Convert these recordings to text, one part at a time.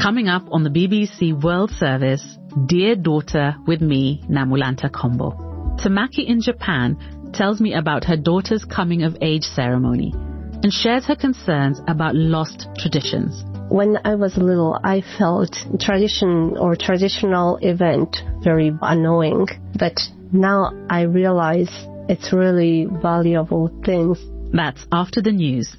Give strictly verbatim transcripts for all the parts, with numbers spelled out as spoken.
Coming up on the B B C World Service, Dear Daughter with me, Namulanta Kombo. Tamaki in Japan tells me about her daughter's coming-of-age ceremony and shares her concerns about lost traditions. When I was little, I felt tradition or traditional event very annoying, but now I realize it's really valuable things. That's after the news.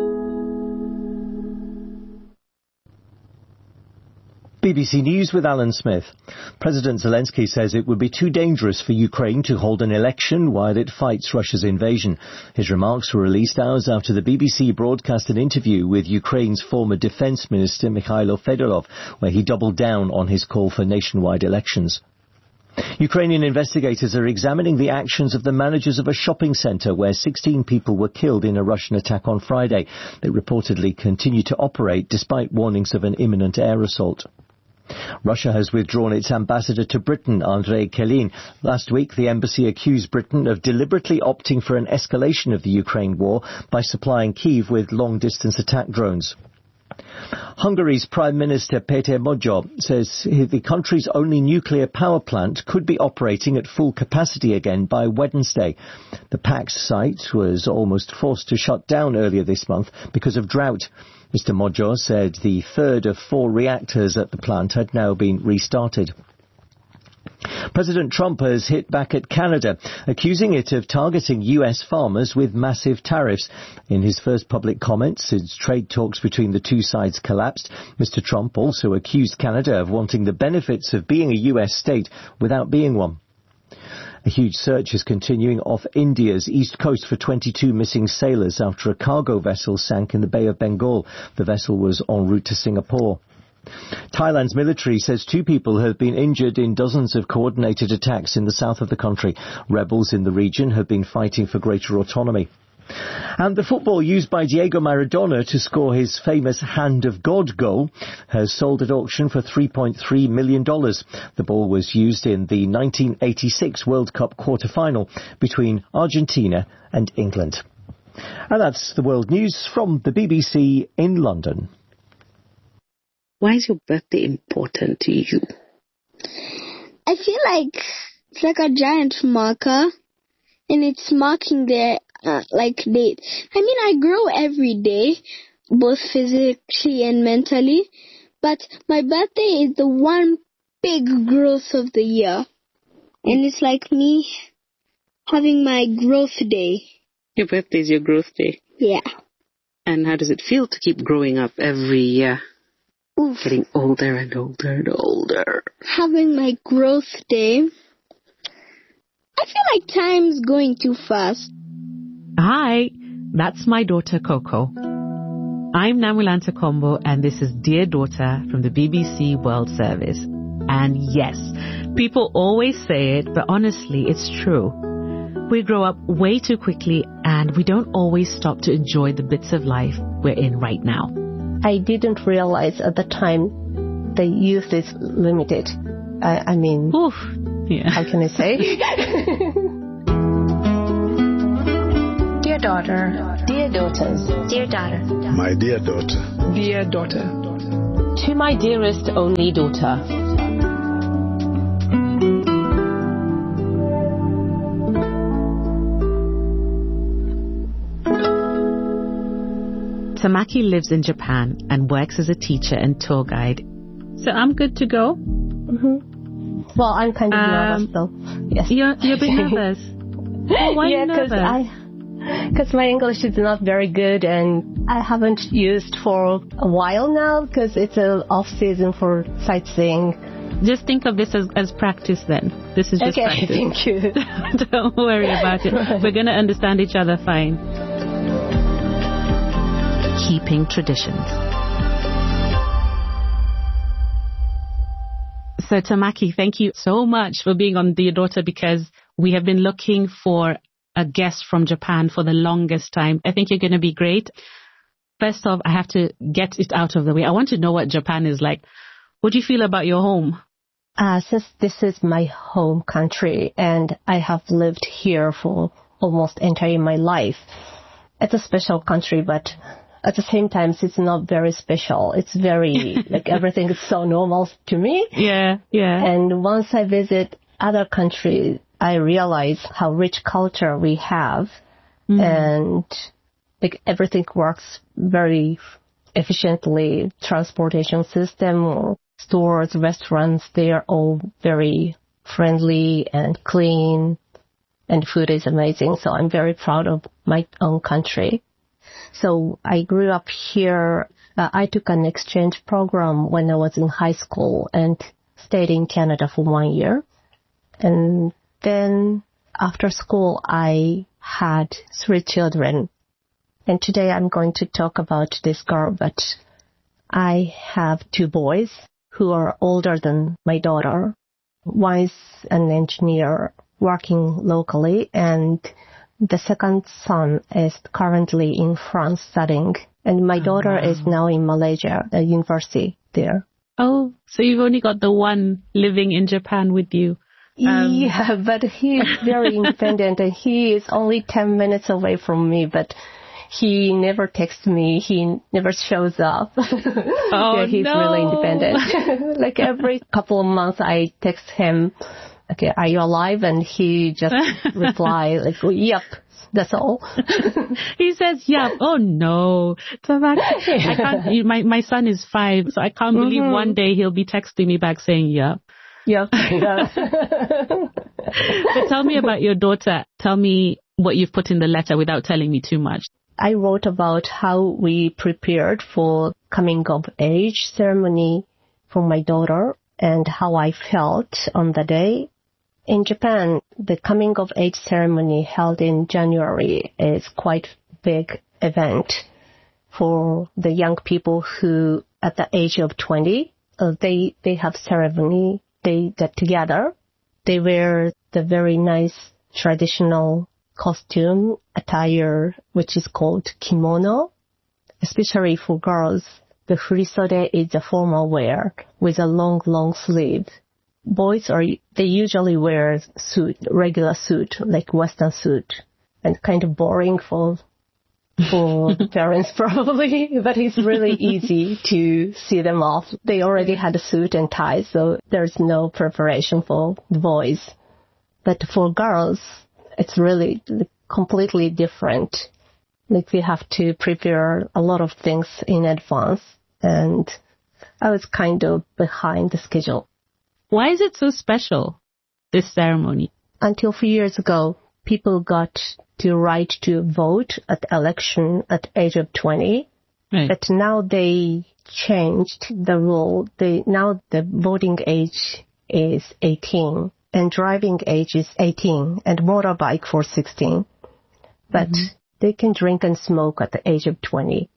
B B C News with Alan Smith. President Zelensky says it would be too dangerous for Ukraine to hold an election while it fights Russia's invasion. His remarks were released hours after the B B C broadcast an interview with Ukraine's former defense minister Mikhailo Fedorov, where he doubled down on his call for nationwide elections. Ukrainian investigators are examining the actions of the managers of a shopping centre where sixteen people were killed in a Russian attack on Friday. They reportedly continue to operate despite warnings of an imminent air assault. Russia has withdrawn its ambassador to Britain, Andrei Kelin. Last week, the embassy accused Britain of deliberately opting for an escalation of the Ukraine war by supplying Kyiv with long-distance attack drones. Hungary's Prime Minister Péter Magyar says the country's only nuclear power plant could be operating at full capacity again by Wednesday. The Pax site was almost forced to shut down earlier this month because of drought. Mister Magyar said the third of four reactors at the plant had now been restarted. President Trump has hit back at Canada, accusing it of targeting U S farmers with massive tariffs. In his first public comments since trade talks between the two sides collapsed, Mister Trump also accused Canada of wanting the benefits of being a U S state without being one. A huge search is continuing off India's east coast for twenty-two missing sailors after a cargo vessel sank in the Bay of Bengal. The vessel was en route to Singapore. Thailand's military says two people have been injured in dozens of coordinated attacks in the south of the country. Rebels in the region have been fighting for greater autonomy. And the football used by Diego Maradona to score his famous Hand of God goal has sold at auction for three point three million dollars. The ball was used in the nineteen eighty-six World Cup quarter-final between Argentina and England. And that's the world news from the B B C in London. Why is your birthday important to you? I feel like it's like a giant marker, and it's marking their uh, like date. I mean, I grow every day, both physically and mentally, but my birthday is the one big growth of the year, and it's like me having my growth day. Your birthday is your growth day? Yeah. And how does it feel to keep growing up every year? Oof. Getting older and older and older. Having my growth day, I feel like time's going too fast. Hi, that's my daughter Coco. I'm Namulanta Kombo and this is Dear Daughter from the B B C World Service. And yes, people always say it, but honestly, it's true. We grow up way too quickly and we don't always stop to enjoy the bits of life we're in right now. I didn't realize at the time the youth is limited. I, I mean, Oof. Yeah. How can I say? Dear daughter. Dear daughters. Dear daughter. My dear daughter. Dear daughter. To my dearest only daughter. Tamaki lives in Japan and works as a teacher and tour guide. So I'm good to go? Mm-hmm. Well, I'm kind of um, nervous though. Yes. You're, you're a bit nervous? Oh, why yeah, are you nervous? Because my English is not very good and I haven't used for a while now because it's an off-season for sightseeing. Just think of this as, as practice then. This is just okay, practice. Thank you. Don't worry about it. We're going to understand each other fine. Keeping traditions. So Tamaki, thank you so much for being on Dear Daughter because we have been looking for a guest from Japan for the longest time. I think you're going to be great. First off, I have to get it out of the way. I want to know what Japan is like. What do you feel about your home? Uh, since this is my home country and I have lived here for almost entire my life, it's a special country, but at the same time, it's not very special. It's very, like, everything is so normal to me. Yeah, yeah. And once I visit other countries, I realize how rich culture we have. Mm. And, like, everything works very efficiently. Transportation system, or stores, restaurants, they are all very friendly and clean. And food is amazing. So I'm very proud of my own country. So I grew up here. Uh, I took an exchange program when I was in high school and stayed in Canada for one year. And then after school, I had three children. And today I'm going to talk about this girl, but I have two boys who are older than my daughter. One is an engineer working locally, and the second son is currently in France studying, and my daughter oh, wow. is now in Malaysia, the university there. Oh, so you've only got the one living in Japan with you. Um, yeah, but he's very independent, and he is only ten minutes away from me, but he never texts me. He never shows up. Oh, yeah, he's no. really independent. Like every couple of months, I text him, okay, are you alive? And he just reply like, oh, yep, that's all. He says, yep. Oh no. I can't, my, my son is five, so I can't mm-hmm. believe one day he'll be texting me back saying, yep. Yep. But tell me about your daughter. Tell me what you've put in the letter without telling me too much. I wrote about how we prepared for coming of age ceremony for my daughter and how I felt on the day. In Japan, the coming of age ceremony held in January is quite big event for the young people who, at the age of twenty, uh, they, they have ceremony. They get together. They wear the very nice traditional costume attire, which is called kimono. Especially for girls, the furisode is a formal wear with a long, long sleeve. Boys are, they usually wear suit, regular suit, like Western suit, and kind of boring for, for the parents probably, but it's really easy to see them off. They already had a suit and tie, so there's no preparation for the boys. But for girls, it's really completely different. Like we have to prepare a lot of things in advance, and I was kind of behind the schedule. Why is it so special, this ceremony? Until a few years ago, people got the right to vote at election at age of twenty. Right. But now they changed the rule. They, now the voting age is eighteen. And driving age is eighteen, and motorbike for sixteen. But mm-hmm. they can drink and smoke at the age of twenty.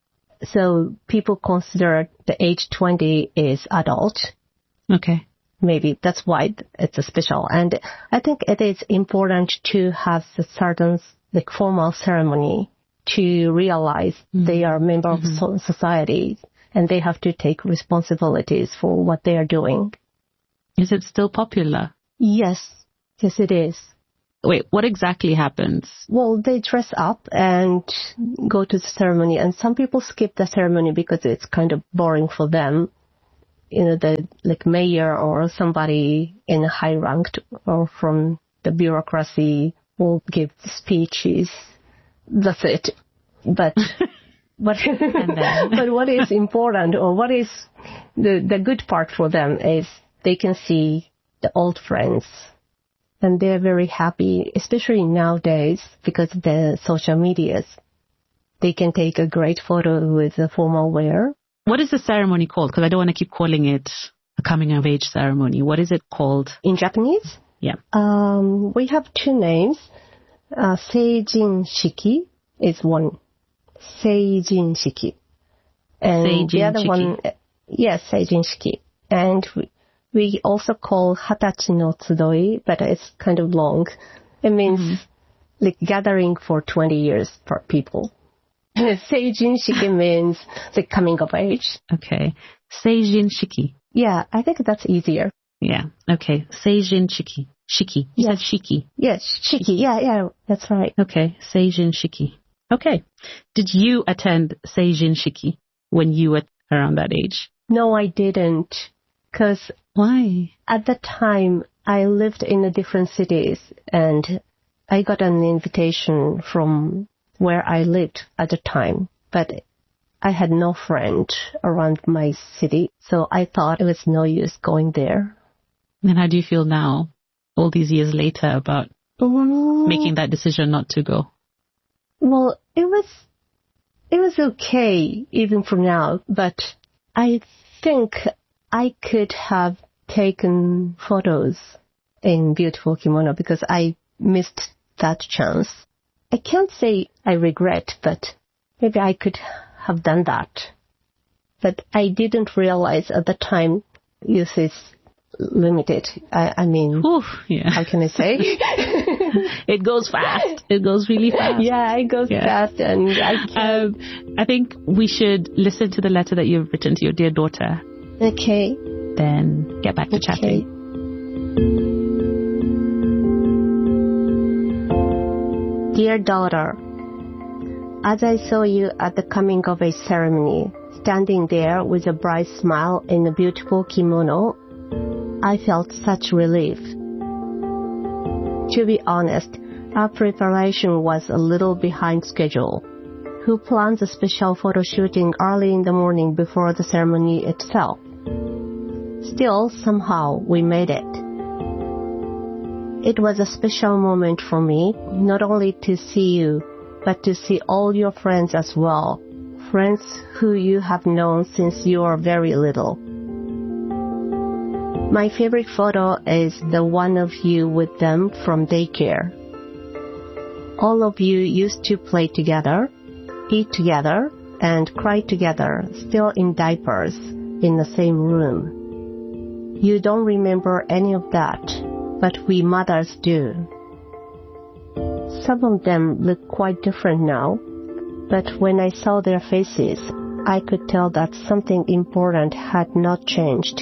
So people consider the age twenty is adult. Okay. Maybe that's why it's a special. And I think it is important to have a certain like formal ceremony to realize mm-hmm. they are a member mm-hmm. of society and they have to take responsibilities for what they are doing. Is it still popular? Yes. Yes, it is. Wait, what exactly happens? Well, they dress up and go to the ceremony, and some people skip the ceremony because it's kind of boring for them. You know, the like mayor or somebody in a high rank or from the bureaucracy will give speeches. That's it. But but but what is important or what is the the good part for them is they can see the old friends, and they're very happy, especially nowadays because of the social medias. They can take a great photo with the formal wear. What is the ceremony called? Because I don't want to keep calling it a coming of age ceremony. What is it called? In Japanese? Yeah. Um, we have two names. Uh, Seijin Shiki is one. Seijin Shiki. And Seijin the other Shiki. one, yes, Seijin Shiki. And we, We also call Hatachi no Tsudoi, but it's kind of long. It means mm-hmm. like gathering for twenty years for people. Seijin Shiki means the coming of age. Okay. Seijin Shiki. Yeah, I think that's easier. Yeah. Okay. Seijin Shiki. Shiki. You yes. said Shiki. Yes, Shiki. Yeah, yeah, that's right. Okay. Seijin Shiki. Okay. Did you attend Seijin Shiki when you were around that age? No, I didn't. Because why? At the time, I lived in a different cities, and I got an invitation from where I lived at the time, but I had no friend around my city, so I thought it was no use going there. Then how do you feel now, all these years later, about um, making that decision not to go? Well, it was it was okay even for now, but I think I could have taken photos in beautiful kimono because I missed that chance. I can't say I regret, but maybe I could have done that. But I didn't realize at the time youth is limited. I, I mean, Oof, yeah. How can I say? It goes fast. It goes really fast. Yeah, it goes yeah. fast. And I can't. Um, I think we should listen to the letter that you've written to your dear daughter. Okay. Then get back to okay. chatting. Dear daughter, as I saw you at the coming of age ceremony, standing there with a bright smile in a beautiful kimono, I felt such relief. To be honest, our preparation was a little behind schedule. Who plans a special photo shooting early in the morning before the ceremony itself? Still, somehow, we made it. It was a special moment for me, not only to see you, but to see all your friends as well, friends who you have known since you are very little. My favorite photo is the one of you with them from daycare. All of you used to play together, eat together, and cry together, still in diapers, in the same room. You don't remember any of that, but we mothers do. Some of them look quite different now, but when I saw their faces, I could tell that something important had not changed.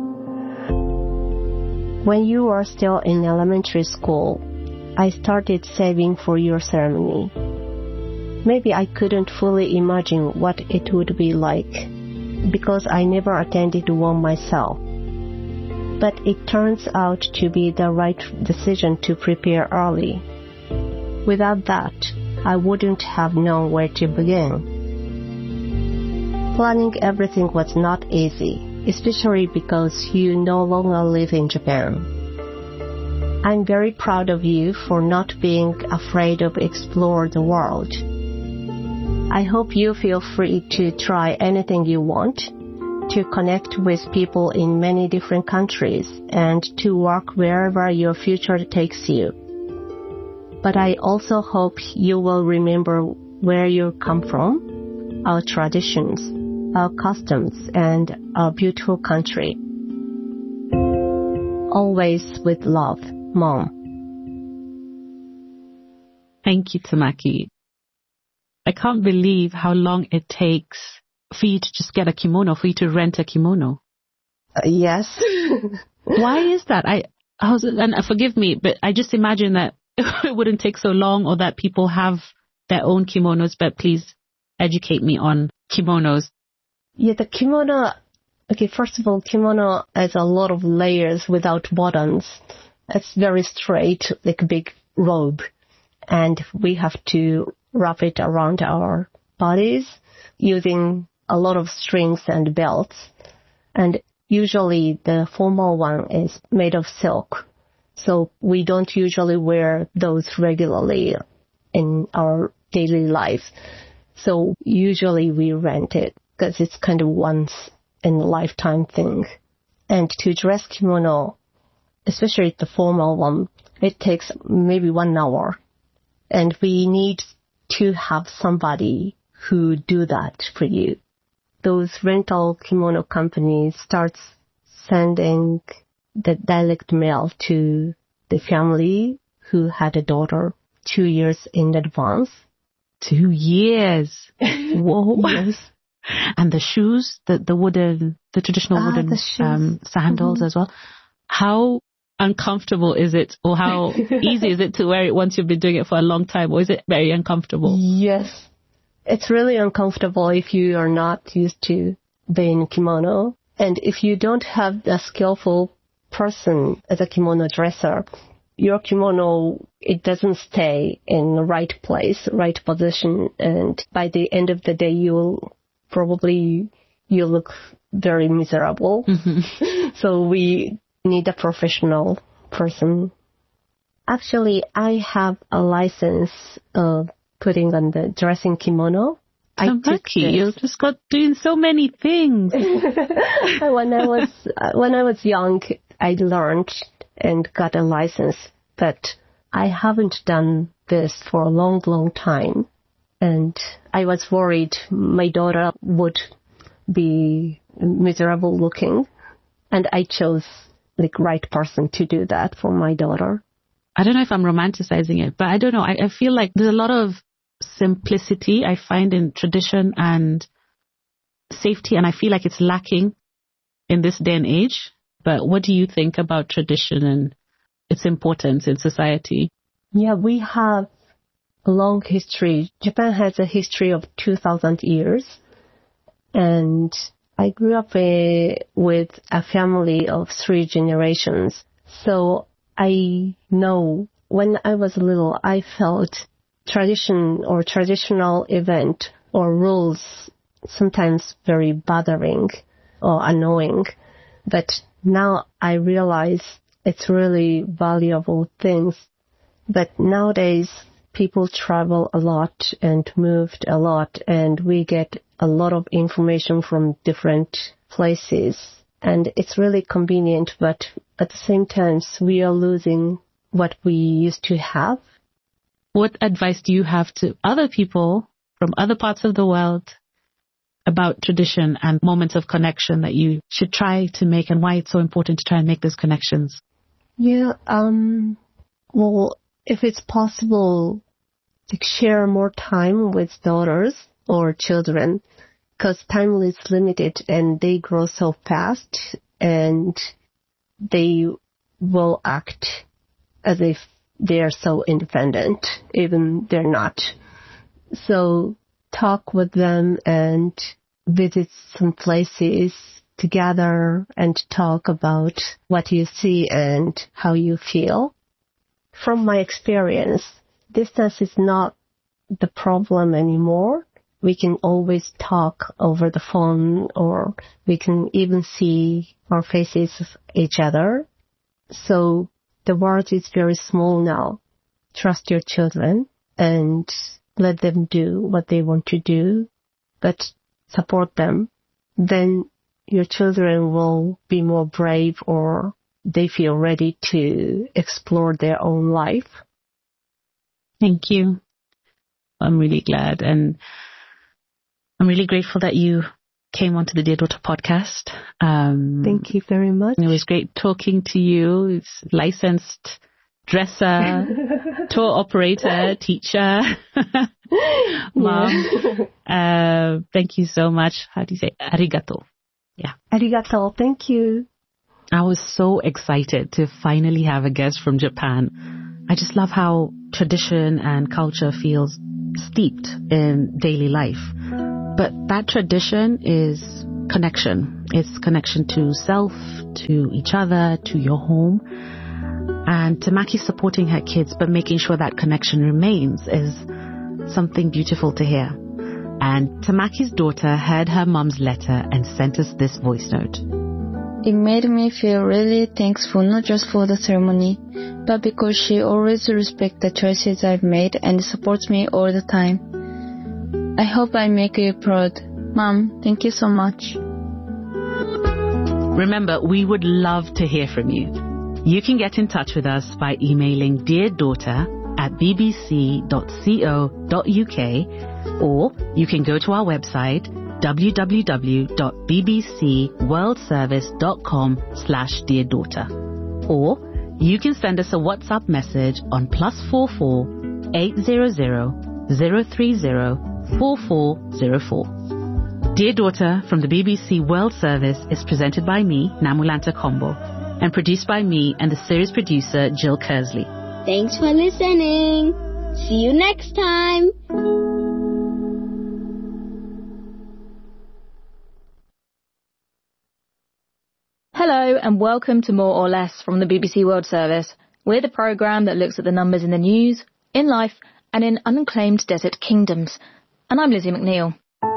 When you were still in elementary school, I started saving for your ceremony. Maybe I couldn't fully imagine what it would be like, because I never attended one myself. But it turns out to be the right decision to prepare early. Without that, I wouldn't have known where to begin. Planning everything was not easy, especially because you no longer live in Japan. I'm very proud of you for not being afraid of exploring the world. I hope you feel free to try anything you want, to connect with people in many different countries, and to work wherever your future takes you. But I also hope you will remember where you come from, our traditions, our customs, and our beautiful country. Always with love, Mom. Thank you, Tamaki. I can't believe how long it takes for you to just get a kimono, for you to rent a kimono. Uh, yes. Why is that? I, I was, and uh, forgive me, but I just imagine that it wouldn't take so long, or that people have their own kimonos, but please educate me on kimonos. Yeah, the kimono, okay, first of all, kimono has a lot of layers without buttons. It's very straight, like a big robe. And we have to wrap it around our bodies using a lot of strings and belts. And usually the formal one is made of silk. So we don't usually wear those regularly in our daily life. So usually we rent it because it's kind of once in a lifetime thing. And to dress kimono, especially the formal one, it takes maybe one hour. And we need to have somebody who do that for you. Those rental kimono companies start sending the direct mail to the family who had a daughter two years in advance. Two years. Whoa. Yes. And the shoes, the, the wooden, the traditional ah, wooden the um, sandals mm-hmm. as well. How uncomfortable is it, or how easy is it to wear it once you've been doing it for a long time, or is it very uncomfortable? Yes. It's really uncomfortable if you are not used to being kimono. And if you don't have a skillful person as a kimono dresser, your kimono, it doesn't stay in the right place, right position. And by the end of the day, you'll probably, you look very miserable. Mm-hmm. So we need a professional person. Actually, I have a license of putting on the dressing kimono. I'm lucky. You just got doing so many things. when I was when I was young, I learned and got a license, but I haven't done this for a long, long time. And I was worried my daughter would be miserable looking, and I chose the right person to do that for my daughter. I don't know if I'm romanticizing it, but I don't know. I, I feel like there's a lot of simplicity I find in tradition and safety, and I feel like it's lacking in this day and age. But what do you think about tradition and its importance in society? Yeah, we have a long history. Japan has a history of two thousand years, and I grew up uh, with a family of three generations. So I know when I was little, I felt tradition or traditional event or rules sometimes very bothering or annoying. But now I realize it's really valuable things. But nowadays, people travel a lot and moved a lot, and we get a lot of information from different places. And it's really convenient, but at the same time, we are losing what we used to have. What advice do you have to other people from other parts of the world about tradition and moments of connection that you should try to make, and why it's so important to try and make those connections? Yeah, um, well, if it's possible, to share more time with daughters or children, because time is limited and they grow so fast and they will act as if they are so independent, even they're not. So talk with them and visit some places together and talk about what you see and how you feel. From my experience, distance is not the problem anymore. We can always talk over the phone, or we can even see our faces of each other. So the world is very small now. Trust your children and let them do what they want to do, but support them. Then your children will be more brave, or they feel ready to explore their own life. Thank you. I'm really glad, and I'm really grateful that you came onto the Dear Daughter podcast. Um, Thank you very much. It was great talking to you. It's licensed dresser, tour operator, teacher, mom. Uh, thank you so much. How do you say? Arigato. Yeah. Arigato. Thank you. I was so excited to finally have a guest from Japan. I just love how tradition and culture feels steeped in daily life. But that tradition is connection. It's connection to self, to each other, to your home. And Tamaki supporting her kids, but making sure that connection remains is something beautiful to hear. And Tamaki's daughter heard her mom's letter and sent us this voice note. It made me feel really thankful, not just for the ceremony, but because she always respects the choices I've made and supports me all the time. I hope I make you proud. Mom, thank you so much. Remember, we would love to hear from you. You can get in touch with us by emailing deardaughter at b b c dot co dot u k, or you can go to our website w w w dot b b c world service dot com slash dear daughter, or you can send us a WhatsApp message on plus four four eight zero zero zero three zero four four zero four. Dear Daughter from the B B C World Service is presented by me, Namulanta Kombo. and produced by me and the series producer, Jill Kersley. Thanks for listening. See you next time. Hello and welcome to More or Less from the B B C World Service. We're the programme that looks at the numbers in the news, in life and in unclaimed desert kingdoms. And I'm Lizzie McNeil.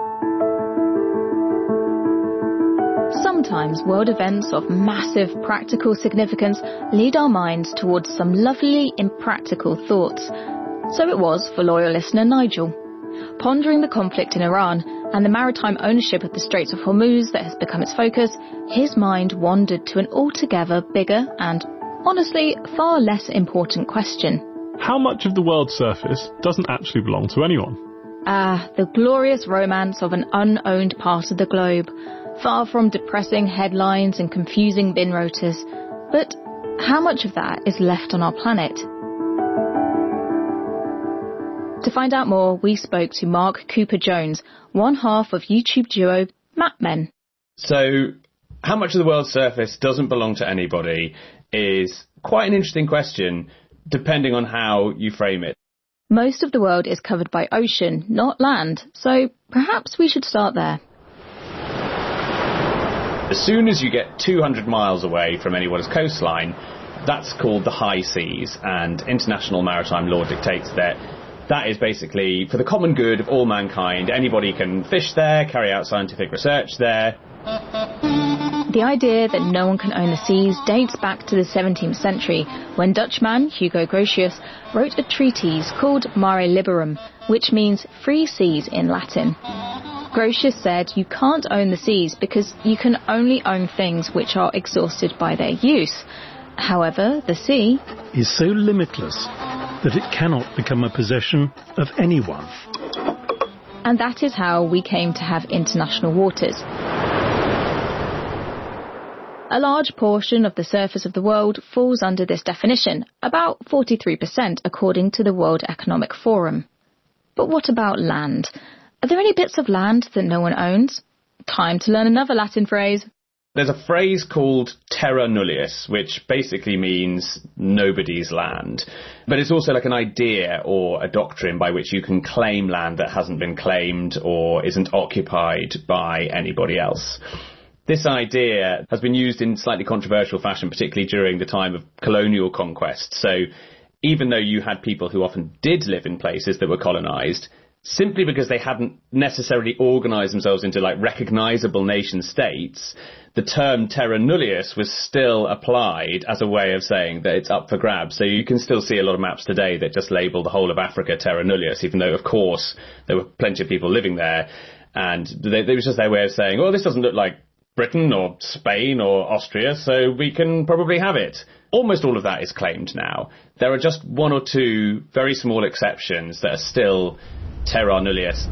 Sometimes world events of massive practical significance lead our minds towards some lovely impractical thoughts. So it was for loyal listener Nigel. Pondering the conflict in Iran and the maritime ownership of the Straits of Hormuz that has become its focus, his mind wandered to an altogether bigger and, honestly, far less important question. How much of the world's surface doesn't actually belong to anyone? Ah, the glorious romance of an unowned part of the globe, far from depressing headlines and confusing bin rotors. But how much of that is left on our planet? To find out more, we spoke to Mark Cooper-Jones, one half of YouTube duo Map Men. So, how much of the world's surface doesn't belong to anybody is quite an interesting question, depending on how you frame it. Most of the world is covered by ocean, not land, so perhaps we should start there. As soon as you get two hundred miles away from anyone's coastline, that's called the high seas, and international maritime law dictates that that is basically for the common good of all mankind. Anybody can fish there, carry out scientific research there. The idea that no one can own the seas dates back to the seventeenth century, when Dutchman Hugo Grotius wrote a treatise called Mare Liberum, which means free seas in Latin. Grotius said you can't own the seas because you can only own things which are exhausted by their use. However, the sea is so limitless that it cannot become a possession of anyone. And that is how we came to have international waters. A large portion of the surface of the world falls under this definition, about forty-three percent according to the World Economic Forum. But what about land? Are there any bits of land that no one owns? Time to learn another Latin phrase. There's a phrase called terra nullius, which basically means nobody's land. But it's also like an idea or a doctrine by which you can claim land that hasn't been claimed or isn't occupied by anybody else. This idea has been used in slightly controversial fashion, particularly during the time of colonial conquest. So even though you had people who often did live in places that were colonised, simply because they hadn't necessarily organised themselves into like recognisable nation states, the term terra nullius was still applied as a way of saying that it's up for grabs. So you can still see a lot of maps today that just label the whole of Africa terra nullius, even though, of course, there were plenty of people living there. And they, it was just their way of saying, oh, this doesn't look like Britain or Spain or Austria, so we can probably have it. Almost all of that is claimed now. There are just one or two very small exceptions that are still terra nullius.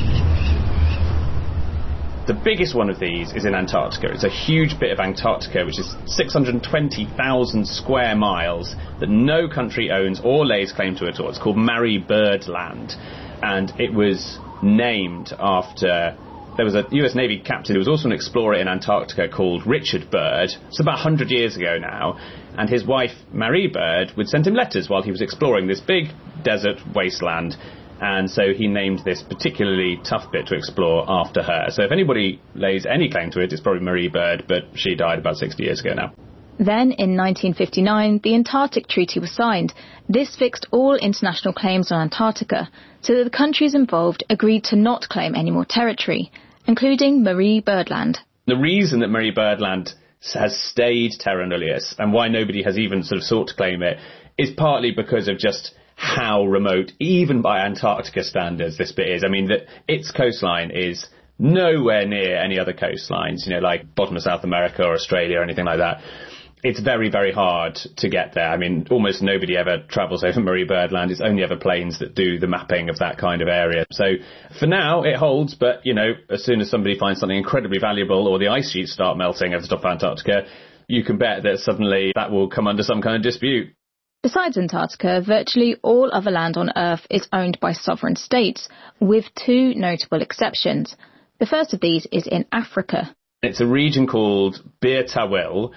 The biggest one of these is in Antarctica. It's a huge bit of Antarctica, which is six hundred twenty thousand square miles that no country owns or lays claim to at all. It's called Marie Byrd Land, and it was named after... There was a U S Navy captain who was also an explorer in Antarctica called Richard Byrd. It's about one hundred years ago now. And his wife, Marie Byrd, would send him letters while he was exploring this big desert wasteland. And so he named this particularly tough bit to explore after her. So if anybody lays any claim to it, it's probably Marie Byrd, but she died about sixty years ago now. Then, in nineteen fifty-nine, the Antarctic Treaty was signed. This fixed all international claims on Antarctica, so that the countries involved agreed to not claim any more territory, including Marie Byrd Land. The reason that Marie Byrd Land has stayed terra nullius, and why nobody has even sort of sought to claim it, is partly because of just how remote, even by Antarctica standards, this bit is. I mean, that its coastline is nowhere near any other coastlines, you know, like bottom of South America or Australia or anything like that. It's very, very hard to get there. I mean, almost nobody ever travels over Marie Byrd Land. It's only ever planes that do the mapping of that kind of area. So for now, it holds. But, you know, as soon as somebody finds something incredibly valuable or the ice sheets start melting over the top of Antarctica, you can bet that suddenly that will come under some kind of dispute. Besides Antarctica, virtually all other land on Earth is owned by sovereign states, with two notable exceptions. The first of these is in Africa. It's a region called Bir Tawil.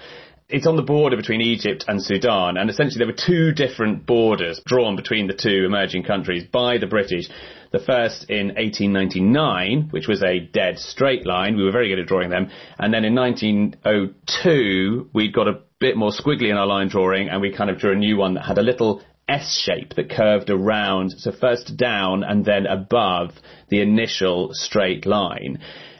It's on the border between Egypt and Sudan, and essentially there were two different borders drawn between the two emerging countries by the British. The first in eighteen ninety-nine, which was a dead straight line. We were very good at drawing them. And then in nineteen oh two, we got a bit more squiggly in our line drawing, and we kind of drew a new one that had a little S shape that curved around, so first down and then above the initial straight line.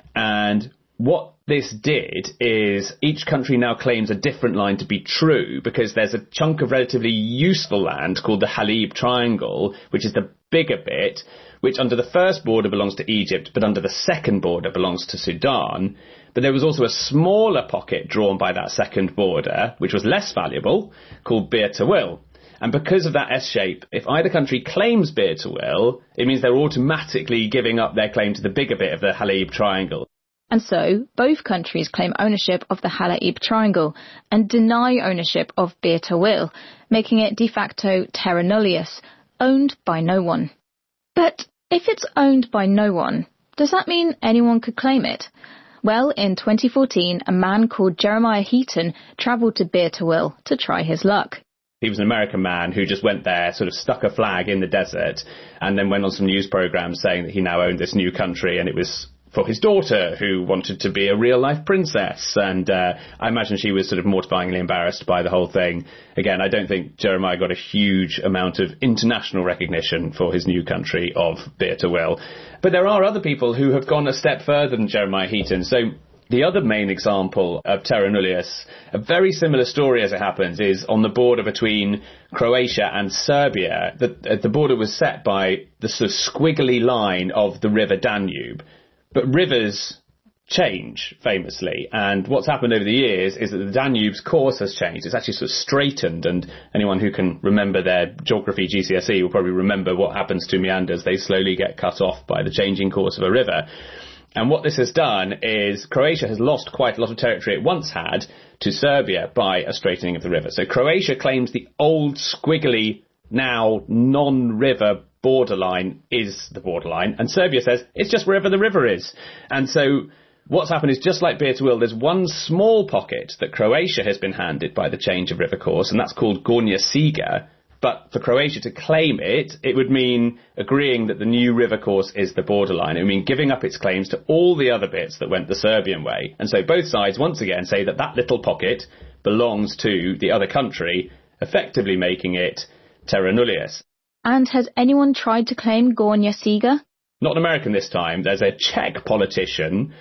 And what this did is each country now claims a different line to be true, because there's a chunk of relatively useful land called the Halib Triangle, which is the bigger bit, which under the first border belongs to Egypt, but under the second border belongs to Sudan. But there was also a smaller pocket drawn by that second border, which was less valuable, called Bir Tawil. And because of that S shape, if either country claims Bir Tawil, it means they're automatically giving up their claim to the bigger bit of the Halib Triangle. And so, both countries claim ownership of the Halib Triangle and deny ownership of Bir Tawil, making it de facto terra nullius, owned by no one. But if it's owned by no one, does that mean anyone could claim it? Well, in twenty fourteen, a man called Jeremiah Heaton travelled to Bir Tawil to try his luck. He was an American man who just went there, sort of stuck a flag in the desert, and then went on some news programmes saying that he now owned this new country, and it was for his daughter, who wanted to be a real-life princess. And uh, I imagine she was sort of mortifyingly embarrassed by the whole thing. Again, I don't think Jeremiah got a huge amount of international recognition for his new country of Bir Tawil. But there are other people who have gone a step further than Jeremiah Heaton. So the other main example of terra nullius, a very similar story as it happens, is on the border between Croatia and Serbia. The, the border was set by the sort of squiggly line of the river Danube. But rivers change, famously, and what's happened over the years is that the Danube's course has changed. It's actually sort of straightened, and anyone who can remember their geography G C S E will probably remember what happens to meanders. They slowly get cut off by the changing course of a river. And what this has done is Croatia has lost quite a lot of territory it once had to Serbia by a straightening of the river. So Croatia claims the old squiggly, now non-river borderline is the borderline, and Serbia says it's just wherever the river is. And so what's happened is, just like Bir Tawil, there's one small pocket that Croatia has been handed by the change of river course, and that's called Gornja Siga. But for Croatia to claim it, it would mean agreeing that the new river course is the borderline. It would mean giving up its claims to all the other bits that went the Serbian way. And so both sides once again say that that little pocket belongs to the other country, effectively making it terra nullius. And has anyone tried to claim Gornja Siga? Not an American this time. There's a Czech politician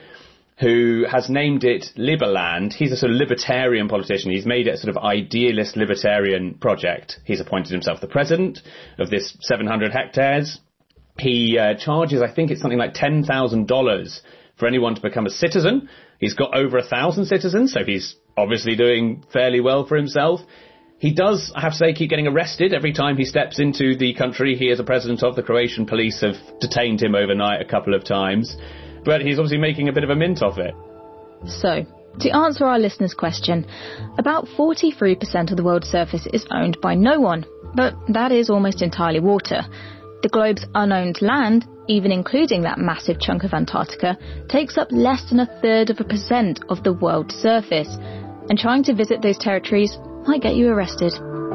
who has named it Liberland. He's a sort of libertarian politician. He's made it a sort of idealist libertarian project. He's appointed himself the president of this seven hundred hectares. He uh, charges, I think it's something like ten thousand dollars for anyone to become a citizen. He's got over a thousand citizens, so he's obviously doing fairly well for himself. He does, I have to say, keep getting arrested every time he steps into the country he is a president of. The Croatian police have detained him overnight a couple of times. But he's obviously making a bit of a mint of it. So, to answer our listener's question, about forty-three percent of the world's surface is owned by no one. But that is almost entirely water. The globe's unowned land, even including that massive chunk of Antarctica, takes up less than a third of a percent of the world's surface. And trying to visit those territories might get you arrested.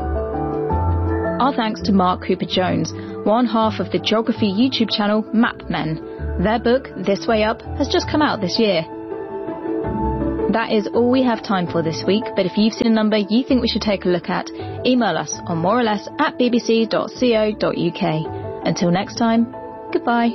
Our thanks to Mark Cooper-Jones, one half of the geography YouTube channel Map Men. Their book, This Way Up, has just come out this year. That is all we have time for this week, but if you've seen a number you think we should take a look at, email us on more or less at b b c dot co dot u k. Until next time, goodbye.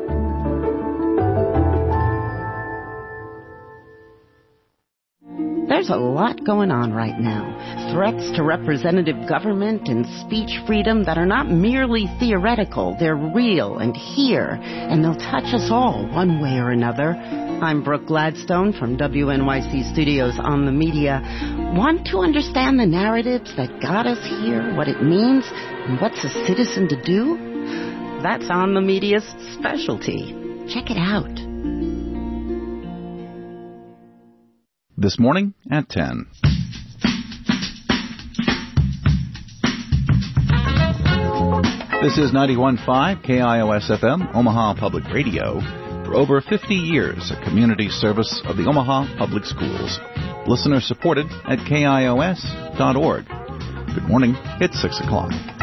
There's a lot going on right now. Threats to representative government and speech freedom that are not merely theoretical. They're real and here, and they'll touch us all one way or another. I'm Brooke Gladstone from W N Y C Studios on the Media. Want to understand the narratives that got us here, what it means, and what's a citizen to do? That's On the Media's specialty. Check it out. This morning at ten. This is ninety-one point five K I O S F M, Omaha Public Radio. For over fifty years, a community service of the Omaha Public Schools. listener supported at K I O S dot org. Good morning. It's six o'clock.